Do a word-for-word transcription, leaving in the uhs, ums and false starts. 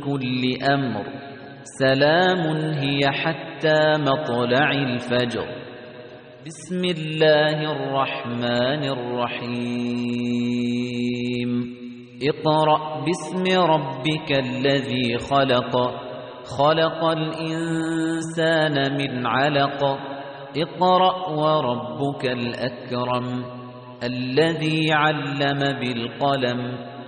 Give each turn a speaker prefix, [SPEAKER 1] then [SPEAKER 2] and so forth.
[SPEAKER 1] كل أمر سلام هي حتى مطلع الفجر. بسم الله الرحمن الرحيم. اقرأ باسم ربك الذي خلق خلق الإنسان من علق اقرأ وربك الأكرم الذي علم بالقلم